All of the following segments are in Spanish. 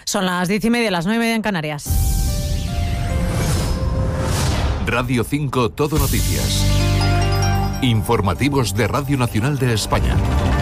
Son las 10:30, las 9:30 en Canarias. Radio 5 Todo Noticias. Informativos de Radio Nacional de España.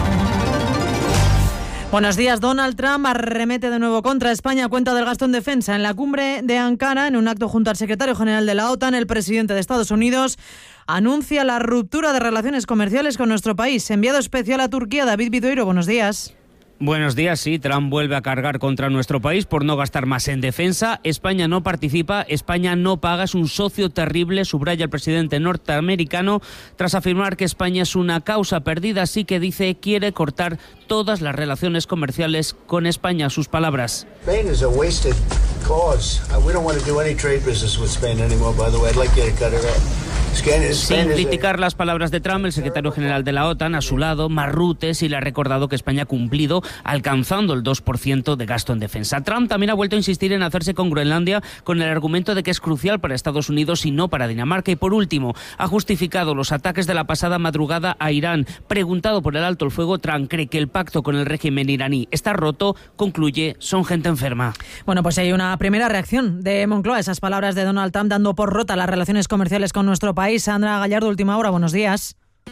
Buenos días. Donald Trump arremete de nuevo contra España a cuenta del gasto en defensa. En la cumbre de Ankara, en un acto junto al secretario general de la OTAN, el presidente de Estados Unidos anuncia la ruptura de relaciones comerciales con nuestro país. Enviado especial a Turquía, David Vidoiro, buenos días. Buenos días, sí, Trump vuelve a cargar contra nuestro país por no gastar más en defensa. España no participa, España no paga, es un socio terrible, subraya el presidente norteamericano, tras afirmar que España es una causa perdida, así que dice quiere cortar todas las relaciones comerciales con España. Sus palabras. Spain is a wasted cause. We don't want to do any trade business with Spain anymore, by the way. I'd like you to cut it out. Sin criticar las palabras de Trump, el secretario general de la OTAN, a su lado, Marrutte, sí le ha recordado que España ha cumplido alcanzando el 2% de gasto en defensa. Trump también ha vuelto a insistir en hacerse con Groenlandia con el argumento de que es crucial para Estados Unidos y no para Dinamarca. Y por último, ha justificado los ataques de la pasada madrugada a Irán. Preguntado por el alto el fuego, Trump cree que el pacto con el régimen iraní está roto. Concluye, son gente enferma. Bueno, pues hay una primera reacción de Moncloa a esas palabras de Donald Trump dando por rota las relaciones comerciales con nuestro país. Sandra Gallardo, Última Hora, buenos días.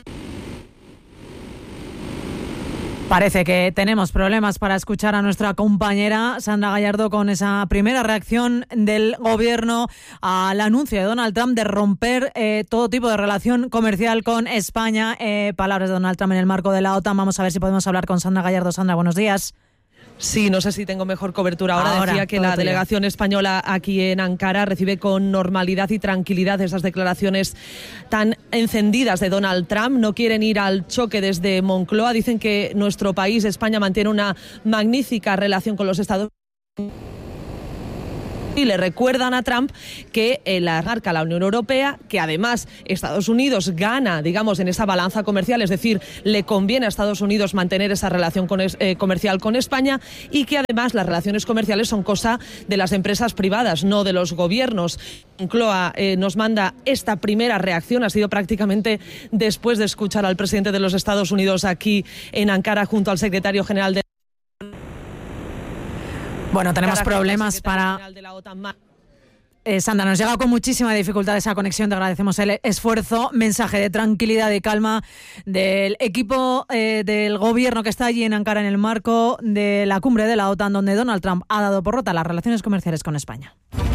Parece que tenemos problemas para escuchar a nuestra compañera Sandra Gallardo con esa primera reacción del gobierno al anuncio de Donald Trump de romper todo tipo de relación comercial con España. Palabras de Donald Trump en el marco de la OTAN. Vamos a ver si podemos hablar con Sandra Gallardo. Sandra, buenos días. Sí, no sé si tengo mejor cobertura ahora. Decía que la delegación española aquí en Ankara recibe con normalidad y tranquilidad esas declaraciones tan encendidas de Donald Trump. No quieren ir al choque desde Moncloa. Dicen que nuestro país, España, mantiene una magnífica relación con los Estados Unidos. Y le recuerdan a Trump que la marca la Unión Europea, que además Estados Unidos gana, digamos, en esa balanza comercial, es decir, le conviene a Estados Unidos mantener esa relación comercial con España y que además las relaciones comerciales son cosa de las empresas privadas, no de los gobiernos. Moncloa nos manda esta primera reacción, ha sido prácticamente después de escuchar al presidente de los Estados Unidos aquí en Ankara junto al secretario general de... Bueno, tenemos problemas para... Sandra, nos llega con muchísima dificultad esa conexión, te agradecemos el esfuerzo. Mensaje de tranquilidad y calma del equipo del gobierno que está allí en Ankara en el marco de la cumbre de la OTAN, donde Donald Trump ha dado por rota las relaciones comerciales con España.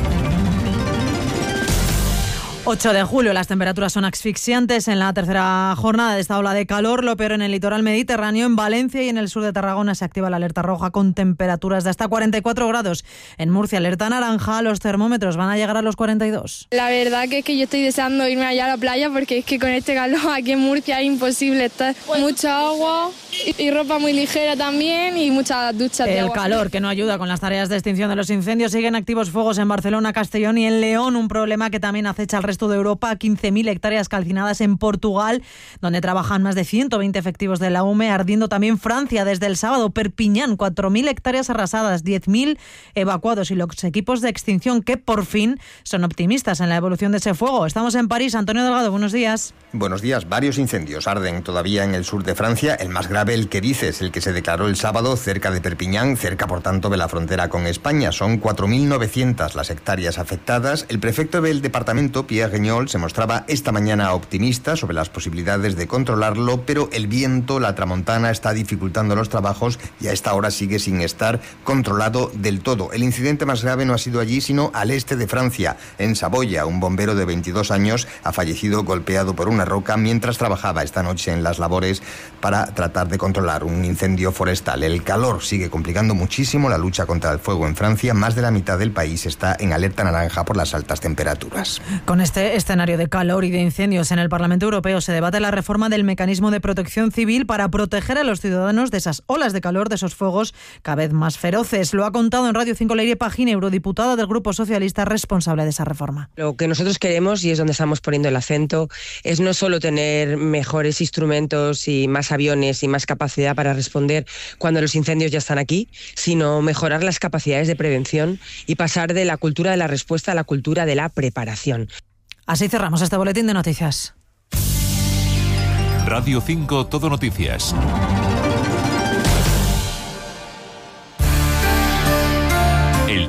8 de julio, las temperaturas son asfixiantes en la tercera jornada de esta ola de calor, lo peor en el litoral mediterráneo, en Valencia y en el sur de Tarragona se activa la alerta roja con temperaturas de hasta 44 grados. En Murcia, alerta naranja, los termómetros van a llegar a los 42. La verdad que es que yo estoy deseando irme allá a la playa porque es que con este calor aquí en Murcia es imposible estar. Mucha agua y ropa muy ligera también y muchas duchas de agua. El calor que no ayuda con las tareas de extinción de los incendios. Siguen activos fuegos en Barcelona, Castellón y en León, un problema que también acecha al resto de Europa. 15.000 hectáreas calcinadas en Portugal, donde trabajan más de 120 efectivos de la UME, ardiendo también Francia desde el sábado. Perpiñán, 4.000 hectáreas arrasadas, 10.000 evacuados y los equipos de extinción que por fin son optimistas en la evolución de ese fuego. Estamos en París. Antonio Delgado, buenos días. Buenos días. Varios incendios arden todavía en el sur de Francia. El más grave, el que dices, el que se declaró el sábado cerca de Perpiñán, cerca por tanto de la frontera con España. Son 4.900 las hectáreas afectadas. El prefecto del departamento, Pierre Guignol, se mostraba esta mañana optimista sobre las posibilidades de controlarlo, pero el viento, la tramontana, está dificultando los trabajos y a esta hora sigue sin estar controlado del todo. El incidente más grave no ha sido allí, sino al este de Francia, en Saboya. Un bombero de 22 años ha fallecido golpeado por una roca mientras trabajaba esta noche en las labores para tratar de controlar un incendio forestal. El calor sigue complicando muchísimo la lucha contra el fuego en Francia. Más de la mitad del país está en alerta naranja por las altas temperaturas. Con este escenario de calor y de incendios en el Parlamento Europeo se debate la reforma del mecanismo de protección civil para proteger a los ciudadanos de esas olas de calor, de esos fuegos cada vez más feroces. Lo ha contado en Radio 5 Leire Pagín, eurodiputada del Grupo Socialista responsable de esa reforma. Lo que nosotros queremos, y es donde estamos poniendo el acento, es no solo tener mejores instrumentos y más aviones y más capacidad para responder cuando los incendios ya están aquí, sino mejorar las capacidades de prevención y pasar de la cultura de la respuesta a la cultura de la preparación. Así cerramos este boletín de noticias. Radio 5 Todo Noticias.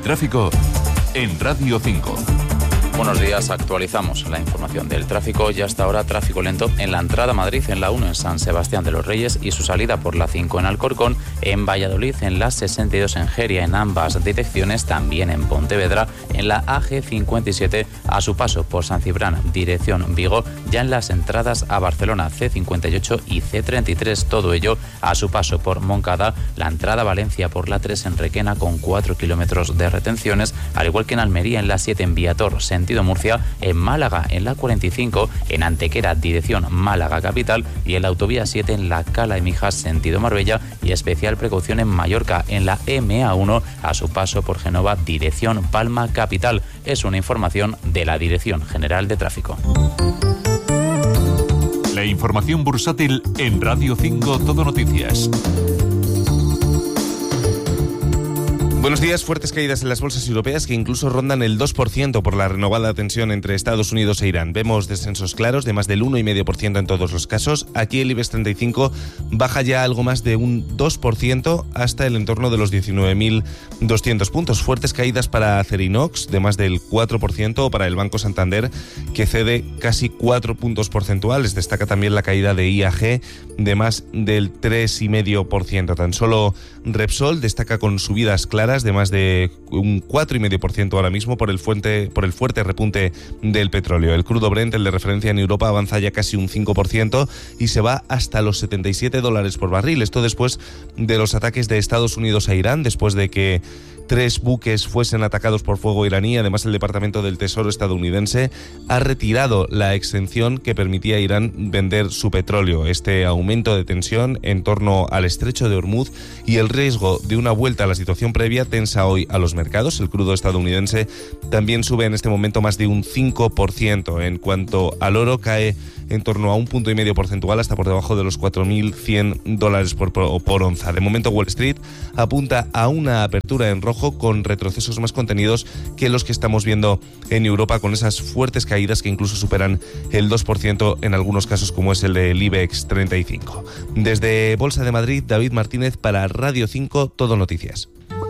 tráfico en Radio 5. Buenos días, actualizamos la información del tráfico y hasta ahora tráfico lento en la entrada a Madrid en la 1 en San Sebastián de los Reyes y su salida por la 5 en Alcorcón, en Valladolid en la 62 en Jeria en ambas direcciones, también en Pontevedra en la AG57 a su paso por San Cibrán dirección Vigo, ya en las entradas a Barcelona C58 y C33, todo ello a su paso por Moncada, la entrada a Valencia por la 3 en Requena con 4 kilómetros de retenciones, al igual que en Almería en la 7 en Viator sentido Murcia, en Málaga en la 45, en Antequera dirección Málaga capital y en la autovía 7 en la Cala de Mijas sentido Marbella y especial precaución en Mallorca en la MA1 a su paso por Génova dirección Palma capital. Es una información de la Dirección General de Tráfico. La información bursátil en Radio 5 Todo Noticias. Buenos días. Fuertes caídas en las bolsas europeas que incluso rondan el 2% por la renovada tensión entre Estados Unidos e Irán. Vemos descensos claros de más del 1,5% en todos los casos. Aquí el IBEX 35 baja ya algo más de un 2% hasta el entorno de los 19.200 puntos. Fuertes caídas para Acerinox de más del 4% o para el Banco Santander, que cede casi 4 puntos porcentuales. Destaca también la caída de IAG de más del 3,5%. Tan solo Repsol destaca con subidas claras de más de un 4,5% ahora mismo por el fuerte repunte del petróleo. El crudo Brent, el de referencia en Europa, avanza ya casi un 5% y se va hasta los $77 por barril. Esto después de los ataques de Estados Unidos a Irán, después de que 3 buques fuesen atacados por fuego iraní. Además, el Departamento del Tesoro estadounidense ha retirado la exención que permitía a Irán vender su petróleo. Este aumento de tensión en torno al estrecho de Hormuz y el riesgo de una vuelta a la situación previa tensa hoy a los mercados. El crudo estadounidense también sube en este momento más de un 5%. En cuanto al oro, cae en torno a 1,5 puntos porcentual hasta por debajo de los $4.100 por onza. De momento, Wall Street apunta a una apertura en rojo con retrocesos más contenidos que los que estamos viendo en Europa, con esas fuertes caídas que incluso superan el 2% en algunos casos, como es el del IBEX 35. Desde Bolsa de Madrid, David Martínez para Radio 5 Todo Noticias.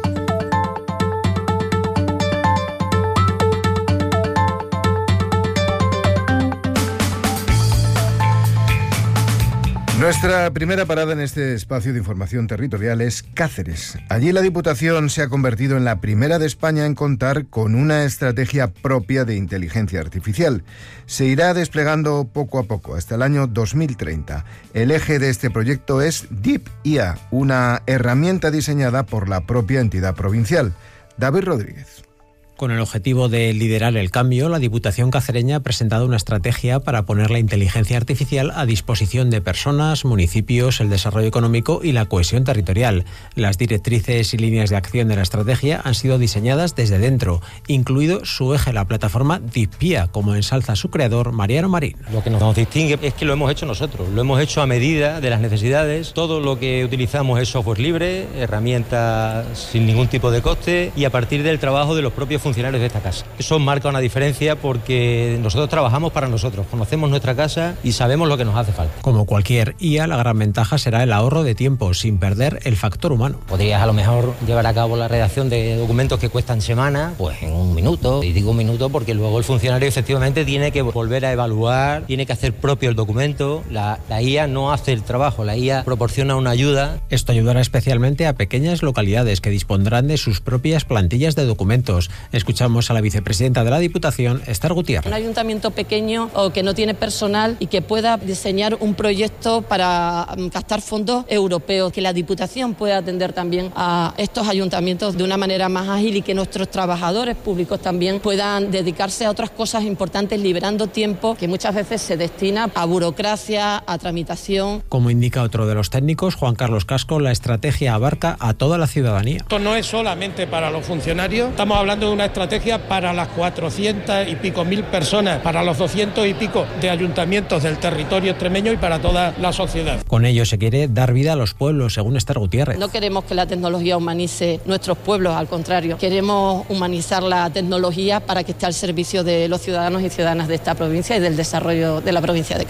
Nuestra primera parada en este espacio de información territorial es Cáceres. Allí la Diputación se ha convertido en la primera de España en contar con una estrategia propia de inteligencia artificial. Se irá desplegando poco a poco hasta el año 2030. El eje de este proyecto es Deep IA, una herramienta diseñada por la propia entidad provincial. David Rodríguez. Con el objetivo de liderar el cambio, la Diputación cacereña ha presentado una estrategia para poner la inteligencia artificial a disposición de personas, municipios, el desarrollo económico y la cohesión territorial. Las directrices y líneas de acción de la estrategia han sido diseñadas desde dentro, incluido su eje, la plataforma DeepIA, como ensalza su creador, Mariano Marín. Lo que nos distingue es que lo hemos hecho nosotros, lo hemos hecho a medida de las necesidades. Todo lo que utilizamos es software libre, herramientas sin ningún tipo de coste y a partir del trabajo de los propios funcionarios de esta casa. Eso marca una diferencia porque nosotros trabajamos para nosotros, conocemos nuestra casa y sabemos lo que nos hace falta. Como cualquier IA, la gran ventaja será el ahorro de tiempo, sin perder el factor humano. Podrías a lo mejor llevar a cabo la redacción de documentos que cuestan semanas, pues en un minuto. Y digo un minuto porque luego el funcionario efectivamente tiene que volver a evaluar, tiene que hacer propio el documento. La IA no hace el trabajo, la IA proporciona una ayuda. Esto ayudará especialmente a pequeñas localidades que dispondrán de sus propias plantillas de documentos. Escuchamos a la vicepresidenta de la Diputación, Esther Gutiérrez. Un ayuntamiento pequeño o que no tiene personal y que pueda diseñar un proyecto para captar fondos europeos, que la Diputación pueda atender también a estos ayuntamientos de una manera más ágil y que nuestros trabajadores públicos también puedan dedicarse a otras cosas importantes, liberando tiempo que muchas veces se destina a burocracia, a tramitación. Como indica otro de los técnicos, Juan Carlos Casco, la estrategia abarca a toda la ciudadanía. Esto no es solamente para los funcionarios, estamos hablando de una estrategia para las 400 y pico mil personas, para los 200 y pico de ayuntamientos del territorio extremeño y para toda la sociedad. Con ello se quiere dar vida a los pueblos, según Esther Gutiérrez. No queremos que la tecnología humanice nuestros pueblos, al contrario, queremos humanizar la tecnología para que esté al servicio de los ciudadanos y ciudadanas de esta provincia y del desarrollo de la provincia de Cáceres.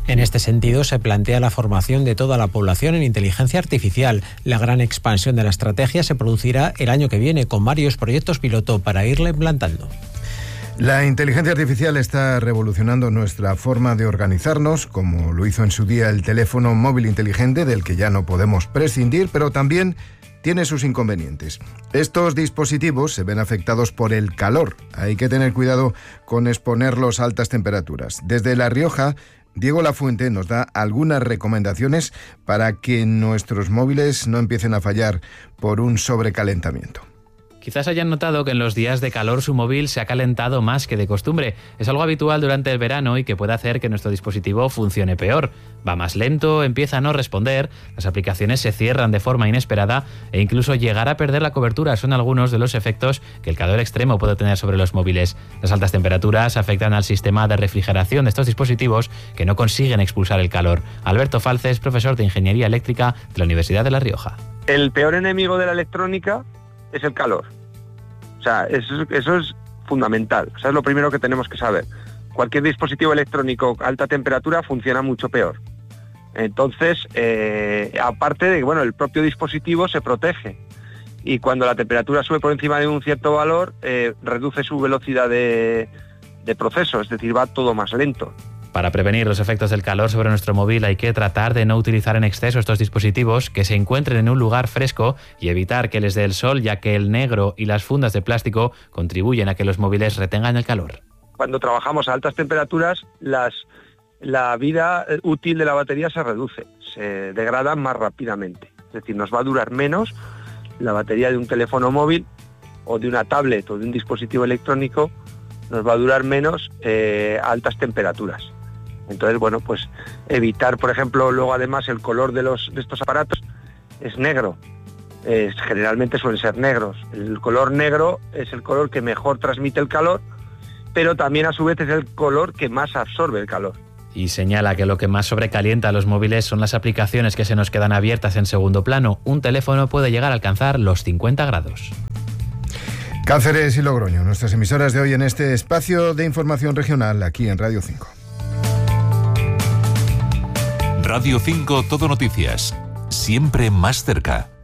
En este sentido, se plantea la formación de toda la población en inteligencia artificial. La gran expansión de la estrategia se producirá el año que viene, con varios proyectos piloto para irla implantando. La inteligencia artificial está revolucionando nuestra forma de organizarnos, como lo hizo en su día el teléfono móvil inteligente, del que ya no podemos prescindir, pero también tiene sus inconvenientes. Estos dispositivos se ven afectados por el calor. Hay que tener cuidado con exponerlos a altas temperaturas. Desde La Rioja, Diego Lafuente nos da algunas recomendaciones para que nuestros móviles no empiecen a fallar por un sobrecalentamiento. Quizás hayan notado que en los días de calor su móvil se ha calentado más que de costumbre. Es algo habitual durante el verano y que puede hacer que nuestro dispositivo funcione peor. Va más lento, empieza a no responder, las aplicaciones se cierran de forma inesperada e incluso llegar a perder la cobertura son algunos de los efectos que el calor extremo puede tener sobre los móviles. Las altas temperaturas afectan al sistema de refrigeración de estos dispositivos que no consiguen expulsar el calor. Alberto Falces, profesor de Ingeniería Eléctrica de la Universidad de La Rioja. El peor enemigo de la electrónica es el calor. O sea, eso es fundamental. O sea, es lo primero que tenemos que saber. Cualquier dispositivo electrónico a alta temperatura funciona mucho peor. Entonces, aparte de que, bueno, el propio dispositivo se protege. Y cuando la temperatura sube por encima de un cierto valor, reduce su velocidad de proceso, es decir, va todo más lento. Para prevenir los efectos del calor sobre nuestro móvil hay que tratar de no utilizar en exceso estos dispositivos, que se encuentren en un lugar fresco y evitar que les dé el sol, ya que el negro y las fundas de plástico contribuyen a que los móviles retengan el calor. Cuando trabajamos a altas temperaturas, la vida útil de la batería se reduce, se degrada más rápidamente. Es decir, nos va a durar menos la batería de un teléfono móvil o de una tablet o de un dispositivo electrónico, nos va a durar menos a altas temperaturas. Entonces, bueno, pues evitar, por ejemplo, luego además el color de estos aparatos es negro. Generalmente suelen ser negros. El color negro es el color que mejor transmite el calor, pero también a su vez es el color que más absorbe el calor. Y señala que lo que más sobrecalienta a los móviles son las aplicaciones que se nos quedan abiertas en segundo plano. Un teléfono puede llegar a alcanzar los 50 grados. Cáceres y Logroño, nuestras emisoras de hoy en este espacio de información regional aquí en Radio 5. Radio 5 Todo Noticias, siempre más cerca.